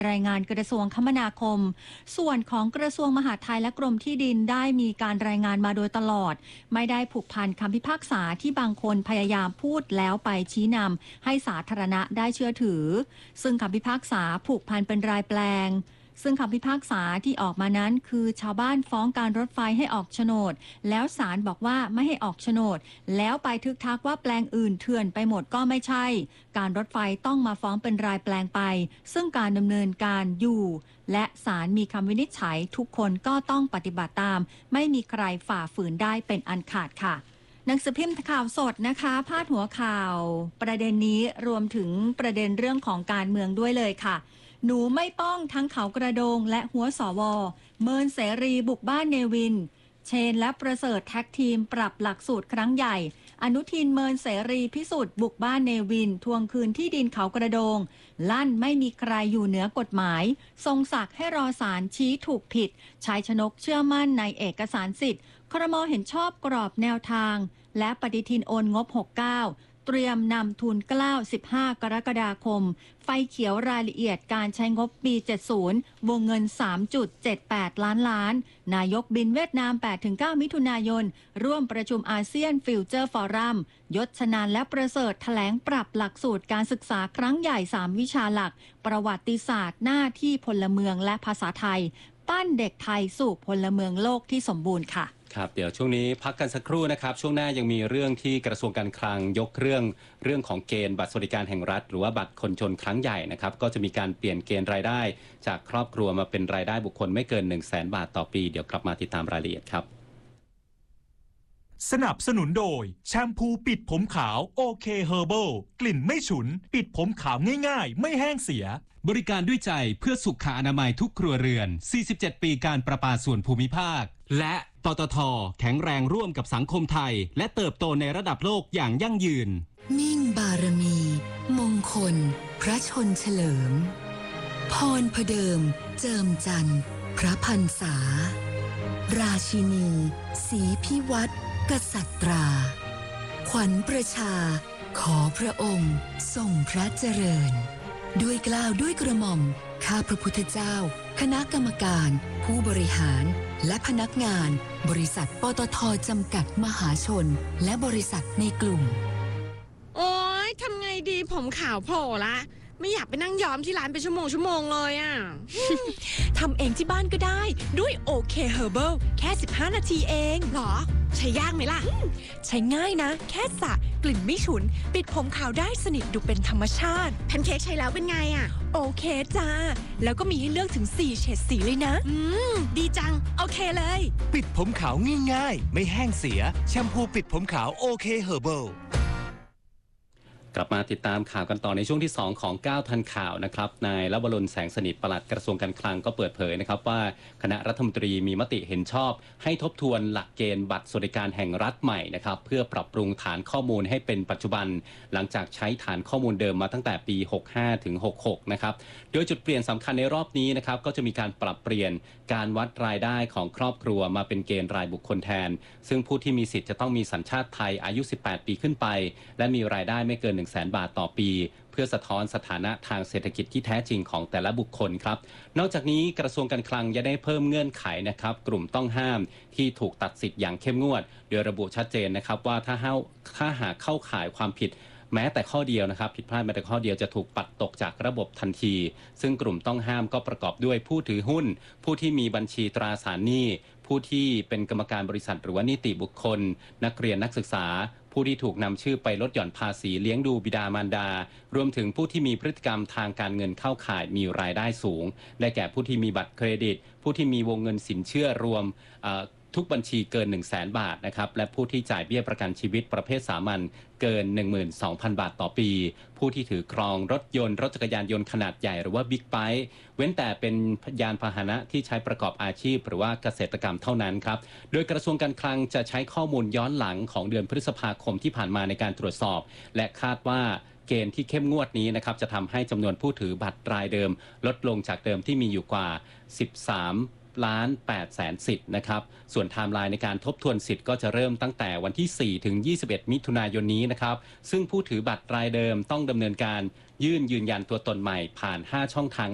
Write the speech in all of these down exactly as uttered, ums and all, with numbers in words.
รายงานกระทรวงคมนาคมส่วนของกระทรวงมหาดไทยและกรมที่ดินได้มีการรายงานมาโดยตลอดไม่ได้ผูกพันคำพิพากษาที่บางคนพยายามพูดแล้วไปชี้นำให้สาธารณะได้เชื่อถือซึ่งคำพิพากษาผูกพันเป็นรายแปลงซึ่งคำพิพากษาที่ออกมานั้นคือชาวบ้านฟ้องการรถไฟให้ออกโฉนดแล้วศาลบอกว่าไม่ให้ออกโฉนดแล้วไปทึกทักว่าแปลงอื่นเถื่อนไปหมดก็ไม่ใช่การรถไฟต้องมาฟ้องเป็นรายแปลงไปซึ่งการดำเนินการอยู่และศาลมีคำวินิจฉัยทุกคนก็ต้องปฏิบัติตามไม่มีใครฝ่าฝืนได้เป็นอันขาดค่ะหนังสือพิมพ์ข่าวสดนะคะพาดหัวข่าวประเด็นนี้รวมถึงประเด็นเรื่องของการเมืองด้วยเลยค่ะหนูไม่ป้องทั้งเขากระโดงและหัวสวเมินเสรีบุกบ้านเนวินเชนและประเสริฐแท็กทีมปรับหลักสูตรครั้งใหญ่อนุทินเมินเสรีพิสุทธิ์บุกบ้านเนวินทวงคืนที่ดินเขากระโดงลั่นไม่มีใครอยู่เหนือกฎหมายทรงศักดิ์ให้รอศาลชี้ถูกผิดชายชนกเชื่อมั่นในเอกสารสิทธิ์ครม.เห็นชอบกรอบแนวทางและปฏิทินโอนงบหกสิบเก้าเตรียมนำทุนเกล้าสิบห้ากรกฎาคมไฟเขียวรายละเอียดการใช้งบปีเจ็ดสิบวงเงิน สามจุดเจ็ดแปด ล้านล้านนายกบินเวียดนาม แปดถึงเก้า มิถุนายนร่วมประชุมอาเซียนฟิวเจอร์ฟอรัมยศชนานและประเสริฐแถลงปรับหลักสูตรการศึกษาครั้งใหญ่สามวิชาหลักประวัติศาสตร์หน้าที่พลเมืองและภาษาไทยปั้นเด็กไทยสู่พลเมืองโลกที่สมบูรณ์ค่ะครับเดี๋ยวช่วงนี้พักกันสักครู่นะครับช่วงหน้ายังมีเรื่องที่กระทรวงการคลังยกเรื่องเรื่องของเกณฑ์บัตรสวัสดิการแห่งรัฐหรือว่าบัตรคนจนครั้งใหญ่นะครับก็จะมีการเปลี่ยนเกณฑ์รายได้จากครอบครัวมาเป็นรายได้บุคคลไม่เกิน หนึ่งแสน บาทต่อปีเดี๋ยวกลับมาติดตามรายละเอียดครับสนับสนุนโดยแชมพูปิดผมขาวโอเคเฮอร์เบิลกลิ่นไม่ฉุนปิดผมขาวง่ายๆไม่แห้งเสียบริการด้วยใจเพื่อสุขอนามัยทุกครัวเรือนสี่สิบเจ็ดปีการประปาส่วนภูมิภาคและปตท.แข็งแรงร่วมกับสังคมไทยและเติบโตในระดับโลกอย่างยั่งยืนมิ่งบารมี มงคล พระชนเฉลิมพรพเดิม เจิมจันทร์พระพรรษาราชินีศรีพิวัตรกษัตราขวัญประชาขอพระองค์ทรงพระเจริญด้วยเกล้าด้วยกระหม่อมข้าพระพุทธเจ้าคณะกรรมการผู้บริหารและพนักงานบริษัทปตท.จำกัดมหาชนและบริษัทในกลุ่มโอ๊ยทำไงดีผมขาวโผล่ละไม่อยากไปนั่งย้อมที่ร้านเป็นชั่วโมงชั่วโมงเลยอ่ะทำเองที่บ้านก็ได้ด้วยโอเคเฮอร์เบิลแค่สิบห้านาทีเองหรอใช้ยากไหมล่ะใช้ง่ายนะแค่สระกลิ่นไม่ฉุนปิดผมขาวได้สนิทดูเป็นธรรมชาติแพนเค้กใช้แล้วเป็นไงอ่ะโอเคจ้าแล้วก็มีให้เลือกถึงสี่เฉดสีเลยนะอืมดีจังโอเคเลยปิดผมขาวง่ายๆไม่แห้งเสียแชมพูปิดผมขาวโอเคเฮอร์เบิลกลับมาติดตามข่าวกันต่อในช่วงที่สองของเก้าทันข่าวนะครับนายลวรนแสงสนิทปลัดกระทรวงการคลังก็เปิดเผยนะครับว่าคณะรัฐมนตรีมีมติเห็นชอบให้ทบทวนหลักเกณฑ์บัตรสวัสดิการแห่งรัฐใหม่นะครับเพื่อปรับปรุงฐานข้อมูลให้เป็นปัจจุบันหลังจากใช้ฐานข้อมูลเดิมมาตั้งแต่ปีหกสิบห้าถึงหกสิบหกนะครับโดยจุดเปลี่ยนสำคัญในรอบนี้นะครับก็จะมีการปรับเปลี่ยนการวัดรายได้ของครอบครัวมาเป็นเกณฑ์รายบุคคลแทนซึ่งผู้ที่มีสิทธิ์จะต้องมีสัญชาติไทยอายุสิบแปดปีขึ้นไปและมีรายได้ไม่เกิน หนึ่งแสน บาทต่อปีเพื่อสะท้อนสถานะทางเศรษฐกิจที่แท้จริงของแต่ละบุคคลครับนอกจากนี้กระทรวงการคลังยังได้เพิ่มเงื่อนไขนะครับกลุ่มต้องห้ามที่ถูกตัดสิทธิ์อย่างเข้มงวดโดยระบุชัดเจนนะครับว่าถ้าเฮาถ้าหากเข้าข่ายความผิดแม้แต่ข้อเดียวนะครับผิดพลาดแม้แต่ข้อเดียวจะถูกปัดตกจากระบบทันทีซึ่งกลุ่มต้องห้ามก็ประกอบด้วยผู้ถือหุ้นผู้ที่มีบัญชีตราสารหนี้ผู้ที่เป็นกรรมการบริษัทหรือว่านิติบุคคลนักเรียนนักศึกษาผู้ที่ถูกนำชื่อไปลดหย่อนภาษีเลี้ยงดูบิดามารดารวมถึงผู้ที่มีพฤติกรรมทางการเงินเข้าข่ายมีรายได้สูงได้แก่ผู้ที่มีบัตรเครดิตผู้ที่มีวงเงินสินเชื่อรวมทุกบัญชีเกิน หนึ่งแสน บาทนะครับและผู้ที่จ่ายเบี้ยประกันชีวิตประเภทสามัญเกิน หนึ่งหมื่นสองพัน บาทต่อปีผู้ที่ถือครองรถยนต์รถจักรยานยนต์ขนาดใหญ่หรือว่าบิ๊กไบค์เว้นแต่เป็นยานพาหนะที่ใช้ประกอบอาชีพหรือว่าเกษตรกรรมเท่านั้นครับโดยกระทรวงการคลังจะใช้ข้อมูลย้อนหลังของเดือนพฤษภาคมที่ผ่านมาในการตรวจสอบและคาดว่าเกณฑ์ที่เข้มงวดนี้นะครับจะทำให้จำนวนผู้ถือบัตรรายเดิมลดลงจากเดิมที่มีอยู่กว่าสิบสามล้านแปดแสนสิทธิ์นะครับส่วนไทม์ไลน์ในการทบทวนสิทธิ์ก็จะเริ่มตั้งแต่วันที่สี่ถึงยี่สิบเอ็ดมิถุนายนนี้นะครับซึ่งผู้ถือบัตรรายเดิมต้องดำเนินการยื่นยืนยันตัวตนใหม่ผ่านห้าช่องทางหลัก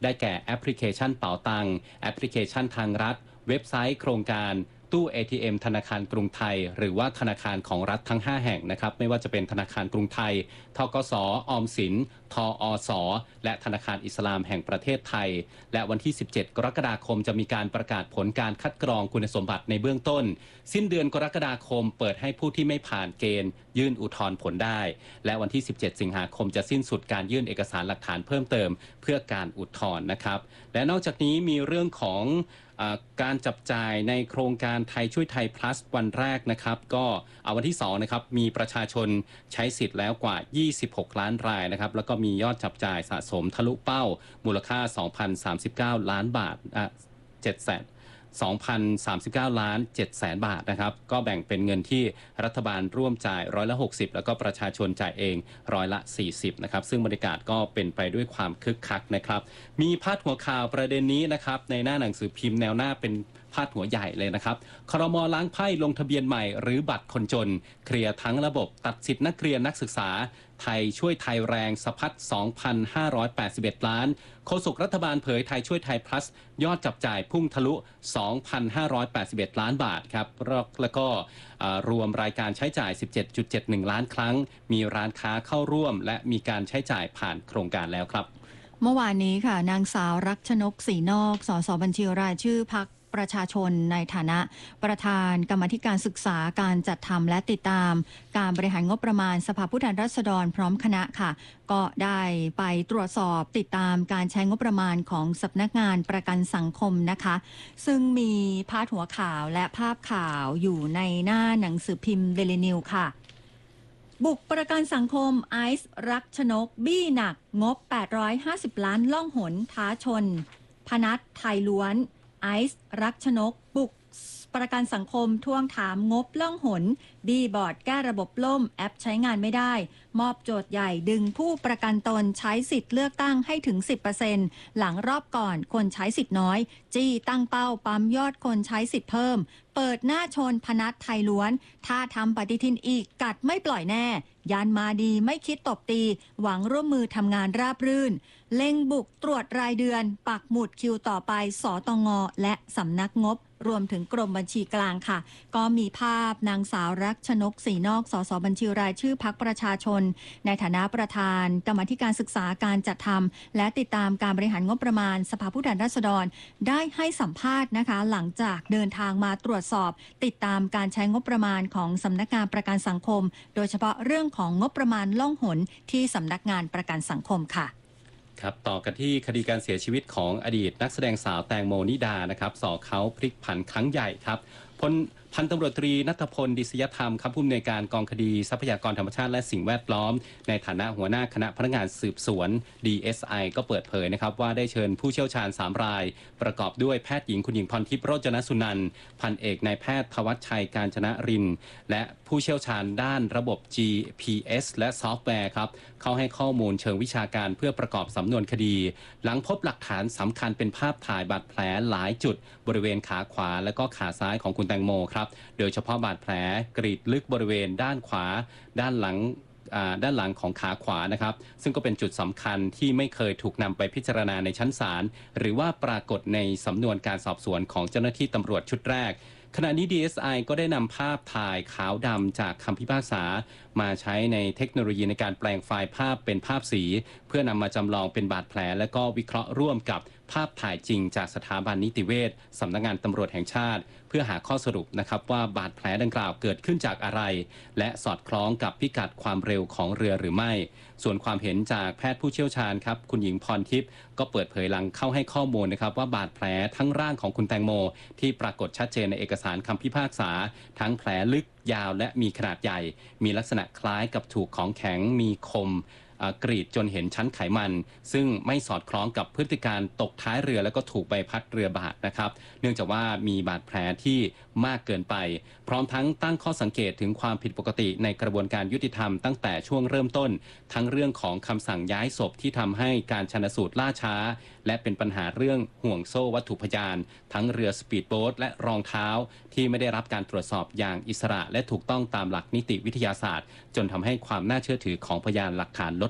ได้แก่แอปพลิเคชันเป๋าตังแอปพลิเคชันทางรัฐเว็บไซต์โครงการตู้ เอ ที เอ็ม ธนาคารกรุงไทยหรือว่าธนาคารของรัฐทั้งห้าแห่งนะครับไม่ว่าจะเป็นธนาคารกรุงไทยธกส.ออมสินทอส.และธนาคารอิสลามแห่งประเทศไทยและวันที่สิบเจ็ดกรกฎาคมจะมีการประกาศผลการคัดกรองคุณสมบัติในเบื้องต้นสิ้นเดือนกรกฎาคมเปิดให้ผู้ที่ไม่ผ่านเกณฑ์ยื่นอุทธรณ์ผลได้และวันที่สิบเจ็ดสิงหาคมจะสิ้นสุดการยื่นเอกสารหลักฐานเพิ่มเติมเพื่อการอุทธรณ์นะครับและนอกจากนี้มีเรื่องของการจับจ่ายในโครงการไทยช่วยไทย plus วันแรกนะครับก็เอาวันที่สองนะครับมีประชาชนใช้สิทธิ์แล้วกว่ายี่สิบหกล้านรายนะครับแล้วก็มียอดจับจ่ายสะสมทะลุเป้ามูลค่า สองพันสามสิบเก้า ล้านบาทอ่ะเจ็ดแสนสองพันสามสิบเก้า ล้าน เจ็ดแสนบาทนะครับก็แบ่งเป็นเงินที่รัฐบาลร่วมจ่ายร้อยละหกสิบแล้วก็ประชาชนจ่ายเองร้อยละสี่สิบนะครับซึ่งบรรยากาศก็เป็นไปด้วยความคึกคักนะครับมีพาดหัวข่าวประเด็นนี้นะครับในหน้าหนังสือพิมพ์แนวหน้าเป็นพาดหัวใหญ่เลยนะครับครม.ล้างไพ่ลงทะเบียนใหม่หรือบัตรคนจนเคลียร์ทั้งระบบตัดสิทธินักเรียนนักศึกษาไทยช่วยไทยแรงสะพัด สองพันห้าร้อยแปดสิบเอ็ด ล้านโฆษกรัฐบาลเผยไทยช่วยไทย plus ยอดจับจ่ายพุ่งทะลุ สองพันห้าร้อยแปดสิบเอ็ด ล้านบาทครับแล้วก็รวมรายการใช้จ่าย สิบเจ็ดจุดเจ็ดหนึ่ง ล้านครั้งมีร้านค้าเข้าร่วมและมีการใช้จ่ายผ่านโครงการแล้วครับเมื่อวานนี้ค่ะนางสาวรักชนกศรีนอกสสบัญชีรายชื่อพรรคประชาชนในฐานะประธานกรรมาธิการศึกษาการจัดทำและติดตามการบริหารงบประมาณสภาผู้แทนราษฎรพร้อมคณะค่ะก็ได้ไปตรวจสอบติดตามการใช้งบประมาณของสำนักงานประกันสังคมนะคะซึ่งมีพาดหัวข่าวและภาพข่าวอยู่ในหน้าหนังสือพิมพ์เดลินิวค่ะบุกประกันสังคมไอซ์รักชนกบี้หนักงบแปดร้อยห้าสิบล้านล่องหนท้าชนพนัสไทยล้วนไอซ์รักชนกบุกประกันสังคมทวงถามงบล่องหนบีบอร์ดแก้ระบบล่มแอปใช้งานไม่ได้มอบโจทย์ใหญ่ดึงผู้ประกันตนใช้สิทธิ์เลือกตั้งให้ถึง สิบเปอร์เซ็นต์ หลังรอบก่อนคนใช้สิทธิ์น้อยจี้ตั้งเป้าปั๊มยอดคนใช้สิทธิ์เพิ่มเปิดหน้าชนพนัสไทยล้วนถ้าทำปฏิทินอีกกัดไม่ปล่อยแน่ยันมาดีไม่คิดตบตีหวังร่วมมือทำงานราบรื่นเล็งบุกตรวจรายเดือนปักหมุดคิวต่อไปสตง.และสำนักงบรวมถึงกรมบัญชีกลางค่ะก็มีภาพนางสาวรักชนกศรีนอกสสบัญชีรายชื่อพรรคประชาชนในฐานะประธานกรรมาธิการศึกษาการจัดทำและติดตามการบริหารงบประมาณสภาผู้แทนราษฎรได้ให้สัมภาษณ์นะคะหลังจากเดินทางมาตรวจสอบติดตามการใช้งบประมาณของสำนักงานประกันสังคมโดยเฉพาะเรื่องของงบประมาณล่องหนที่สำนักงานประกันสังคมค่ะครับต่อกันที่คดีการเสียชีวิตของอดีตนักแสดงสาวแตงโมนิดานะครับสอเขาพลิกผันครั้งใหญ่ครับพลพันตำรวจตรีณัฐพลดิษยธรรมครับผู้อำนวยการกองคดีทรัพยากรธรรมชาติและสิ่งแวดล้อมในฐานะหัวหน้าคณะพนักงานสืบสวน ดี เอส ไอ ก็เปิดเผยนะครับว่าได้เชิญผู้เชี่ยวชาญสามรายประกอบด้วยแพทย์หญิงคุณหญิงพรทิพย์โรจนสุนันท์พันเอกนายแพทย์ทวัชชัยการจนะรินและผู้เชี่ยวชาญด้านระบบ จี พี เอส และซอฟต์แวร์ครับเข้าให้ข้อมูลเชิงวิชาการเพื่อประกอบสำนวนคดีหลังพบหลักฐานสำคัญเป็นภาพถ่ายบาดแผลหลายจุดบริเวณขาขวาและก็ขาซ้ายของคุณแตงโมครับโดยเฉพาะบาดแผลกรีดลึกบริเวณด้านขวาด้านหลังด้านหลังของขาขวานะครับซึ่งก็เป็นจุดสำคัญที่ไม่เคยถูกนำไปพิจารณาในชั้นศาลหรือว่าปรากฏในสำนวนการสอบสวนของเจ้าหน้าที่ตำรวจชุดแรกขณะนี้ ดี เอส ไอ ก็ได้นำภาพถ่ายขาวดำจากคำพิพากษามาใช้ในเทคโนโลยีในการแปลงไฟล์ภาพเป็นภาพสีเพื่อนำมาจำลองเป็นบาดแผลและก็วิเคราะห์ร่วมกับภาพถ่ายจริงจากสถาบันนิติเวชสำนักงานตำรวจแห่งชาติเพื่อหาข้อสรุปนะครับว่าบาดแผลดังกล่าวเกิดขึ้นจากอะไรและสอดคล้องกับพิกัดความเร็วของเรือหรือไม่ส่วนความเห็นจากแพทย์ผู้เชี่ยวชาญครับคุณหญิงพรทิพย์ก็เปิดเผยหลังเข้าให้ข้อมูลนะครับว่าบาดแผลทั้งร่างของคุณแตงโมที่ปรากฏชัดเจนในเอกสารคำพิพากษาทั้งแผลลึกยาวและมีขนาดใหญ่มีลักษณะคล้ายกับถูกของแข็งมีคมกรีดจนเห็นชั้นไขมันซึ่งไม่สอดคล้องกับพฤติการตกท้ายเรือแล้วก็ถูกใบพัดเรือบาดนะครับเนื่องจากว่ามีบาดแผลที่มากเกินไปพร้อมทั้งตั้งข้อสังเกตถึงความผิดปกติในกระบวนการยุติธรรมตั้งแต่ช่วงเริ่มต้นทั้งเรื่องของคำสั่งย้ายศพที่ทำให้การชันสูตรล่าช้าและเป็นปัญหาเรื่องห่วงโซ่วัตถุพยานทั้งเรือสปีดโบ๊ทและรองเท้าที่ไม่ได้รับการตรวจสอบอย่างอิสระและถูกต้องตามหลักนิติวิทยาศาสตร์จนทำให้ความน่าเชื่อถือของพยานหลักฐานลด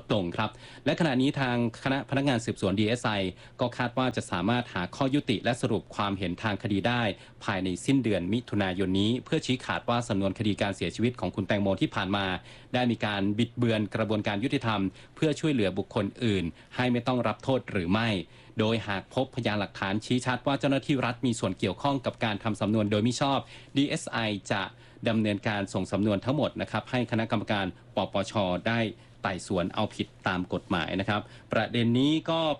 ดลงครับและขณะนี้ทางคณะพนักงานสืบสวน ดี เอส ไอ ก็คาดว่าจะสามารถหาข้อยุติและสรุปความเห็นทางคดีได้ภายในสิ้นเดือนมิถุนายนนี้เพื่อชี้ขาดว่าสำนวนคดีการเสียชีวิตของคุณแตงโมที่ผ่านมาได้มีการบิดเบือนกระบวนการยุติธรรมเพื่อช่วยเหลือบุคคลอื่นให้ไม่ต้องรับโทษหรือไม่โดยหากพบพยานหลักฐานชี้ชัดว่าเจ้าหน้าที่รัฐมีส่วนเกี่ยวข้องกับการทำสำนวนโดยมิชอบ ดี เอส ไอ จะดำเนินการส่งสำนวนทั้งหมดนะครับให้คณะกรรมการปปช.ได้ไต่สวนเอาผิดตามกฎหมายนะครับประเด็นนี้ก็